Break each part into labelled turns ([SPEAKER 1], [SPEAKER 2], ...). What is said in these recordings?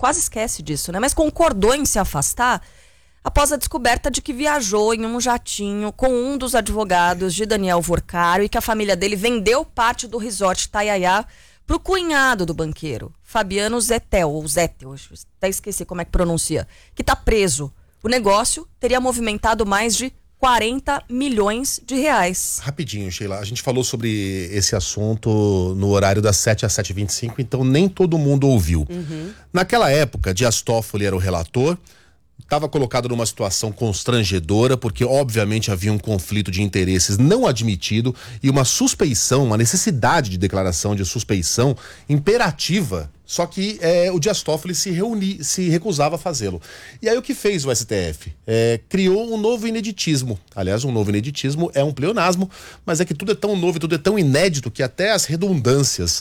[SPEAKER 1] quase esquece disso, né? Mas concordou em se afastar após a descoberta de que viajou em um jatinho com um dos advogados de Daniel Vorcaro e que a família dele vendeu parte do resort Taiaiá para o cunhado do banqueiro, Fabiano Zettel, ou Zettel, até esqueci como é que pronuncia, que está preso. O negócio teria movimentado mais de 40 milhões de reais.
[SPEAKER 2] Rapidinho, Sheila, a gente falou sobre esse assunto no horário das 7 às 7h25, então nem todo mundo ouviu. Naquela época, Dias Toffoli era o relator, estava colocado numa situação constrangedora, porque obviamente havia um conflito de interesses não admitido e uma suspeição, uma necessidade de declaração de suspeição imperativa, só que o Dias Toffoli se recusava a fazê-lo. E aí o que fez o STF? Criou um novo ineditismo. Aliás, um novo ineditismo é um pleonasmo, mas é que tudo é tão novo e tudo é tão inédito que até as redundâncias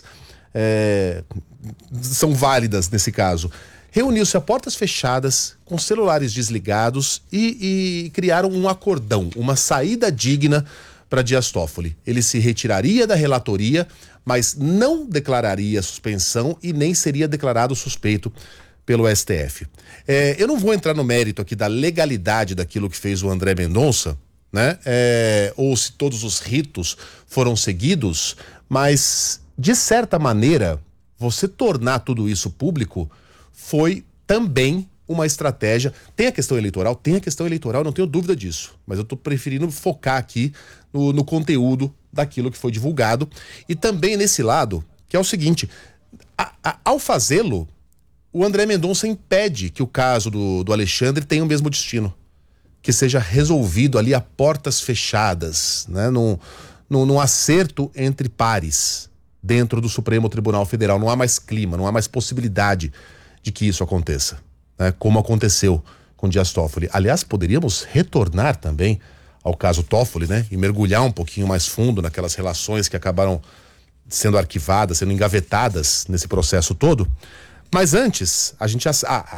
[SPEAKER 2] são válidas nesse caso. Reuniu-se a portas fechadas, com celulares desligados e criaram um acordão, uma saída digna para Dias Toffoli. Ele se retiraria da relatoria, mas não declararia suspensão e nem seria declarado suspeito pelo STF. Eu não vou entrar no mérito aqui da legalidade daquilo que fez o André Mendonça, né? Ou se todos os ritos foram seguidos, mas, de certa maneira, você tornar tudo isso público foi também uma estratégia. Tem a questão eleitoral, não tenho dúvida disso, mas eu estou preferindo focar aqui no conteúdo daquilo que foi divulgado e também nesse lado, que é o seguinte, ao fazê-lo, o André Mendonça impede que o caso do Alexandre tenha o mesmo destino, que seja resolvido ali a portas fechadas, né, num acerto entre pares dentro do Supremo Tribunal Federal. Não há mais clima, não há mais possibilidade de que isso aconteça, né, como aconteceu com Dias Toffoli. Aliás, poderíamos retornar também ao caso Toffoli, né, e mergulhar um pouquinho mais fundo naquelas relações que acabaram sendo arquivadas, sendo engavetadas nesse processo todo. Mas antes, a gente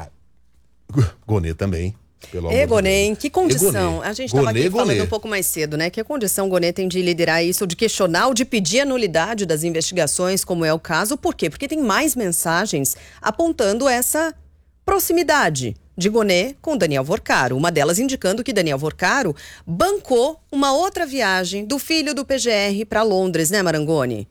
[SPEAKER 2] Gonê também.
[SPEAKER 3] Gonê, em que condição? A gente estava aqui falando um pouco mais cedo, né? Que condição o Gonê tem de liderar isso, ou de questionar, ou de pedir a nulidade das investigações, como é o caso? Por quê? Porque tem mais mensagens apontando essa proximidade de Gonê com Daniel Vorcaro. Uma delas indicando que Daniel Vorcaro bancou uma outra viagem do filho do PGR para Londres, né, Marangoni?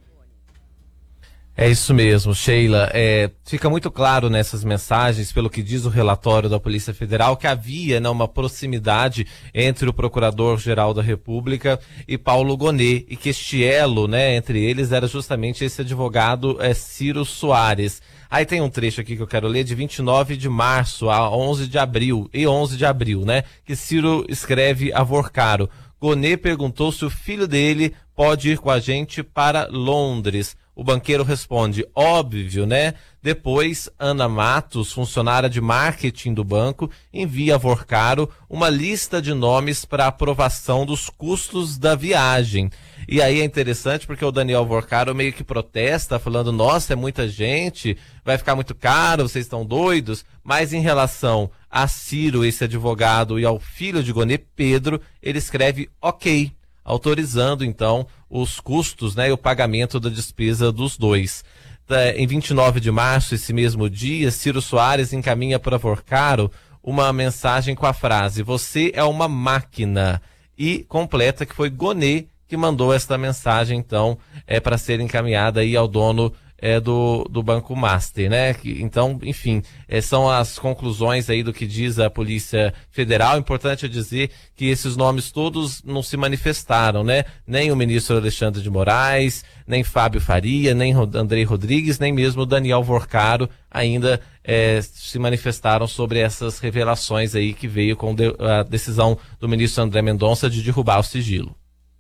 [SPEAKER 4] É isso mesmo, Sheila. Fica muito claro nessas mensagens, pelo que diz o relatório da Polícia Federal, que havia, né, uma proximidade entre o Procurador-Geral da República e Paulo Gonê, e que este elo, né, entre eles era justamente esse advogado Ciro Soares. Aí tem um trecho aqui que eu quero ler, de 29 de março a 11 de abril, né, que Ciro escreve a Vorcaro. Gonê perguntou se o filho dele pode ir com a gente para Londres. O banqueiro responde, óbvio, né? Depois, Ana Matos, funcionária de marketing do banco, envia a Vorcaro uma lista de nomes para aprovação dos custos da viagem. E aí é interessante porque o Daniel Vorcaro meio que protesta, falando, nossa, é muita gente, vai ficar muito caro, vocês estão doidos. Mas em relação a Ciro, esse advogado, e ao filho de Gonê, Pedro, ele escreve ok, autorizando então os custos, né, e o pagamento da despesa dos dois. Em 29 de março, esse mesmo dia, Ciro Soares encaminha para Vorcaro uma mensagem com a frase, você é uma máquina, e completa que foi Gonê que mandou esta mensagem, então, para ser encaminhada aí ao dono do Banco Master, né? Então, enfim, são as conclusões aí do que diz a Polícia Federal. Importante é dizer que esses nomes todos não se manifestaram, né? Nem o ministro Alexandre de Moraes, nem Fábio Faria, nem Andrei Rodrigues, nem mesmo Daniel Vorcaro ainda se manifestaram sobre essas revelações aí que veio com a decisão do ministro André Mendonça de derrubar o sigilo.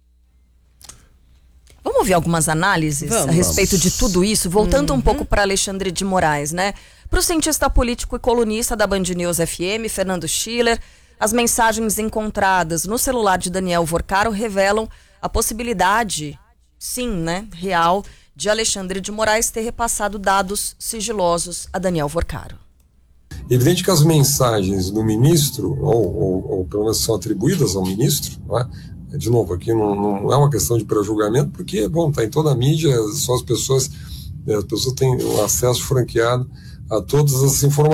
[SPEAKER 1] Vamos ouvir algumas análises a respeito de tudo isso, voltando um pouco para Alexandre de Moraes, né? Para o cientista político e colunista da Band News FM, Fernando Schiller, as mensagens encontradas no celular de Daniel Vorcaro revelam a possibilidade, sim, né, real, de Alexandre de Moraes ter repassado dados sigilosos a Daniel Vorcaro.
[SPEAKER 5] Evidente que as mensagens do ministro, ou pelo menos são atribuídas ao ministro, não é? De novo, aqui não é uma questão de pré-julgamento, porque, bom, está em toda a mídia, só as pessoas têm o acesso franqueado a todas as informações.